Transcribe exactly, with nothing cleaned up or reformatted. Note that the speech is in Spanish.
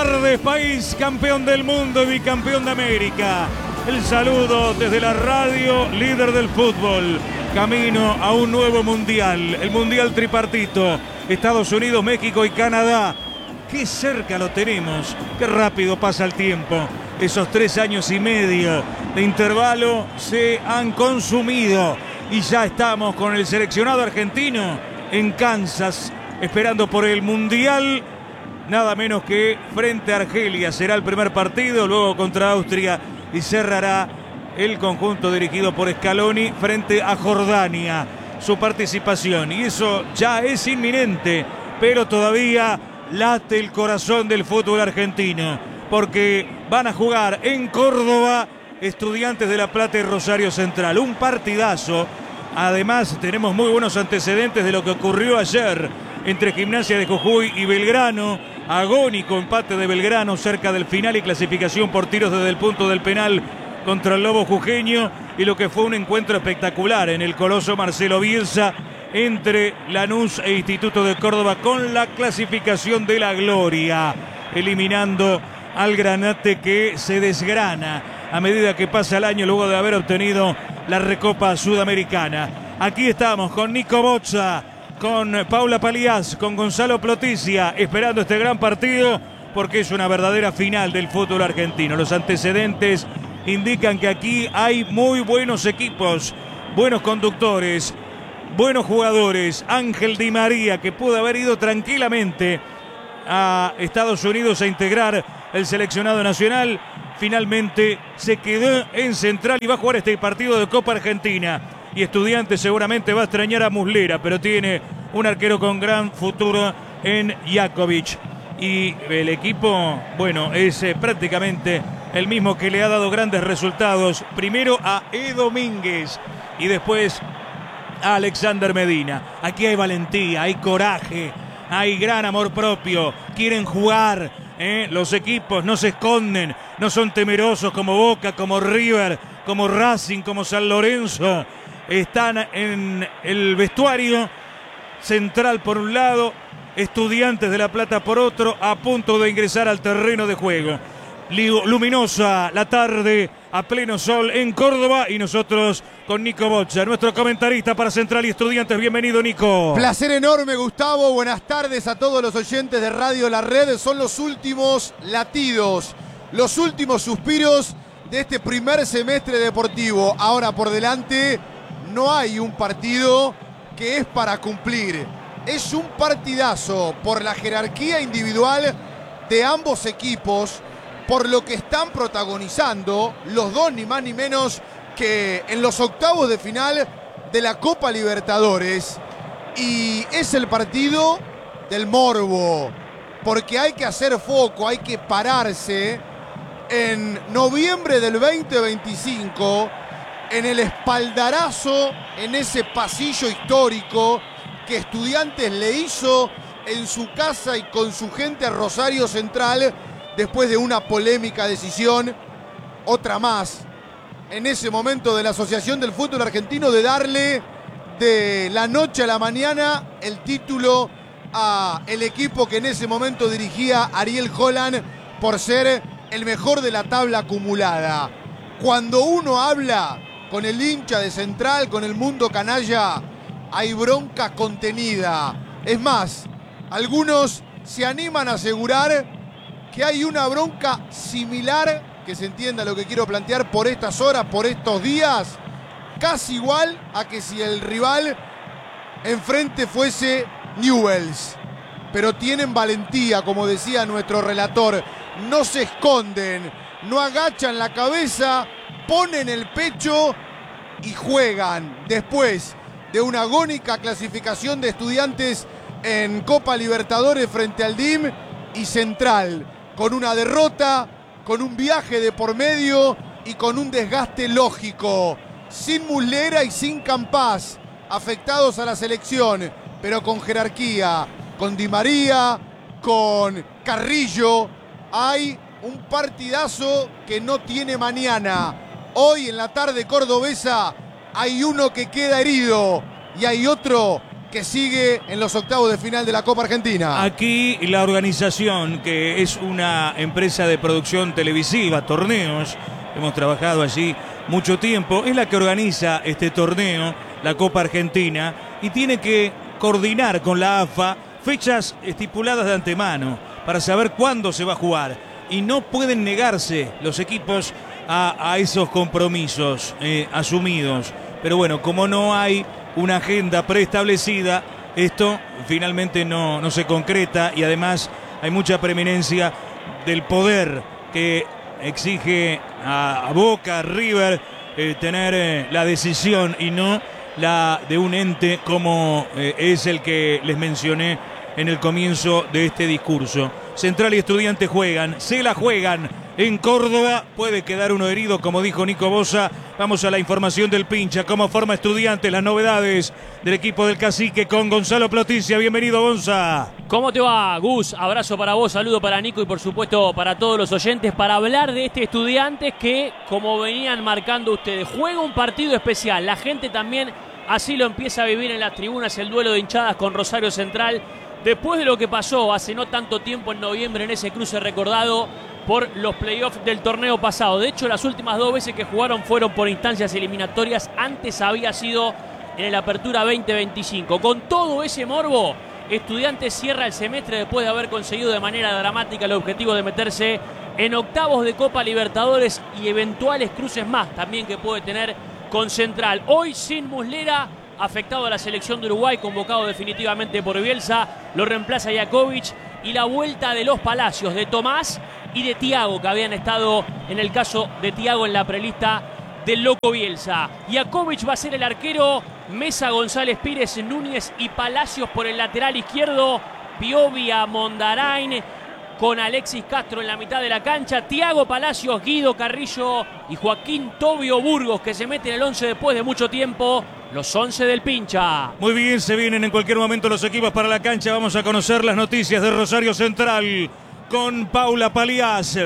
tardes, país campeón del mundo y bicampeón de América. El saludo desde la radio líder del fútbol. Camino a un nuevo mundial, el mundial tripartito. Estados Unidos, México y Canadá. Qué cerca lo tenemos, qué rápido pasa el tiempo. Esos tres años y medio de intervalo se han consumido y ya estamos con el seleccionado argentino en Kansas, esperando por el mundial. Nada menos que frente a Argelia será el primer partido, luego contra Austria y cerrará el conjunto dirigido por Scaloni frente a Jordania su participación. Y eso ya es inminente, pero todavía late el corazón del fútbol argentino, porque van a jugar en Córdoba Estudiantes de La Plata y Rosario Central. Un partidazo. Además tenemos muy buenos antecedentes de lo que ocurrió ayer entre Gimnasia de Jujuy y Belgrano. Agónico empate de Belgrano cerca del final y clasificación por tiros desde el punto del penal contra el Lobo Jujeño, y lo que fue un encuentro espectacular en el Coloso Marcelo Bielsa entre Lanús e Instituto de Córdoba con la clasificación de la gloria, eliminando al Granate, que se desgrana a medida que pasa el año luego de haber obtenido la Recopa Sudamericana. Aquí estamos con Nico Bozza, con Paula Paliás, con Gonzalo Ploticia, esperando este gran partido porque es una verdadera final del fútbol argentino. Los antecedentes indican que aquí hay muy buenos equipos, buenos conductores, buenos jugadores. Ángel Di María, que pudo haber ido tranquilamente a Estados Unidos a integrar el seleccionado nacional, finalmente se quedó en Central y va a jugar este partido de Copa Argentina. Y Estudiantes seguramente va a extrañar a Muslera, pero tiene un arquero con gran futuro en Jakovic. Y el equipo, bueno, es eh, prácticamente el mismo que le ha dado grandes resultados. Primero a E. Domínguez y después a Alexander Medina. Aquí hay valentía, hay coraje, hay gran amor propio. Quieren jugar, ¿eh? Los equipos no se esconden, no son temerosos como Boca, como River, como Racing, como San Lorenzo. Están en el vestuario. Central por un lado, Estudiantes de La Plata por otro, a punto de ingresar al terreno de juego. Luminosa la tarde a pleno sol en Córdoba y nosotros con Nico Bozza, nuestro comentarista para Central y Estudiantes. Bienvenido, Nico. Placer enorme, Gustavo. Buenas tardes a todos los oyentes de Radio La Red. Son los últimos latidos, los últimos suspiros de este primer semestre deportivo. Ahora por delante no hay un partido que es para cumplir. Es un partidazo por la jerarquía individual de ambos equipos, por lo que están protagonizando los dos, ni más ni menos que en los octavos de final de la Copa Libertadores. Y es el partido del morbo, porque hay que hacer foco, hay que pararse en noviembre del veinte veinticinco, en el espaldarazo, en ese pasillo histórico que Estudiantes le hizo en su casa y con su gente a Rosario Central, después de una polémica decisión, otra más, en ese momento de la Asociación del Fútbol Argentino, de darle de la noche a la mañana el título a el equipo que en ese momento dirigía Ariel Holland por ser el mejor de la tabla acumulada. Cuando uno habla con el hincha de Central, con el mundo canalla, hay bronca contenida. Es más, algunos se animan a asegurar que hay una bronca similar, que se entienda lo que quiero plantear, por estas horas, por estos días, casi igual a que si el rival enfrente fuese Newell's. Pero tienen valentía, como decía nuestro relator, no se esconden, no agachan la cabeza, ponen el pecho y juegan. Después de una agónica clasificación de Estudiantes en Copa Libertadores frente al D I M y Central, con una derrota, con un viaje de por medio y con un desgaste lógico, sin Muslera y sin Campás, afectados a la selección, pero con jerarquía, con Di María, con Carrillo. Hay un partidazo que no tiene mañana. Hoy en la tarde cordobesa hay uno que queda herido y hay otro que sigue en los octavos de final de la Copa Argentina. Aquí la organización, que es una empresa de producción televisiva, torneos, hemos trabajado allí mucho tiempo, es la que organiza este torneo, la Copa Argentina, y tiene que coordinar con la A F A fechas estipuladas de antemano para saber cuándo se va a jugar. Y no pueden negarse los equipos a, a esos compromisos eh, asumidos. Pero bueno, como no hay una agenda preestablecida, esto finalmente no, no se concreta, y además hay mucha preeminencia del poder que exige a, a Boca, a River, eh, tener eh, la decisión y no la de un ente como eh, es el que les mencioné en el comienzo de este discurso. Central y Estudiantes juegan, se la juegan en Córdoba, puede quedar uno herido, como dijo Nico Bosa. Vamos a la información del Pincha, cómo forma Estudiantes, las novedades del equipo del Cacique con Gonzalo Ploticia. Bienvenido, Gonza. ¿Cómo te va, Gus? Abrazo para vos, saludo para Nico y por supuesto para todos los oyentes, para hablar de este Estudiantes que, como venían marcando ustedes, juega un partido especial. La gente también así lo empieza a vivir en las tribunas, el duelo de hinchadas con Rosario Central, después de lo que pasó hace no tanto tiempo en noviembre en ese cruce recordado por los playoffs del torneo pasado. De hecho, las últimas dos veces que jugaron fueron por instancias eliminatorias. Antes había sido en el Apertura veinte veinticinco. Con todo ese morbo, Estudiantes cierra el semestre después de haber conseguido de manera dramática el objetivo de meterse en octavos de Copa Libertadores y eventuales cruces más también que puede tener con Central. Hoy sin Muslera, afectado a la selección de Uruguay, convocado definitivamente por Bielsa, lo reemplaza Jakovic, y la vuelta de los Palacios, de Tomás y de Thiago, que habían estado en el caso de Thiago en la prelista del Loco Bielsa. Jakovic va a ser el arquero, Mesa, González Pires, Núñez y Palacios por el lateral izquierdo, Piovia, Mondarain, con Alexis Castro en la mitad de la cancha, Thiago, Palacios, Guido Carrillo y Joaquín Tobio Burgos, que se mete en el once después de mucho tiempo. Los once del Pincha. Muy bien, se vienen en cualquier momento los equipos para la cancha. Vamos a conocer las noticias de Rosario Central con Paula Paliás.